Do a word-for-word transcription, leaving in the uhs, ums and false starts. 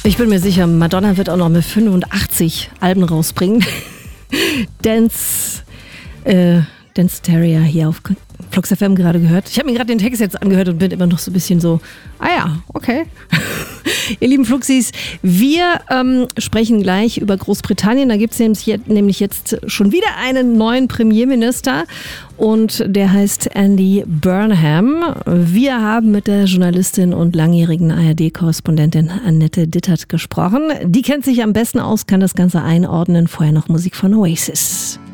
Ich bin mir sicher, Madonna wird auch noch mit fünfundachtzig Alben rausbringen. Dance, äh, Dance Terrier hier auf Flux F M gerade gehört. Ich habe mir gerade den Text jetzt angehört und bin immer noch so ein bisschen so, ah ja, okay. Ihr lieben Fluxis, wir ähm, sprechen gleich über Großbritannien. Da gibt es nämlich jetzt schon wieder einen neuen Premierminister und der heißt Andy Burnham. Wir haben mit der Journalistin und langjährigen A R D-Korrespondentin Annette Dittert gesprochen. Die kennt sich am besten aus, kann das Ganze einordnen. Vorher noch Musik von Oasis.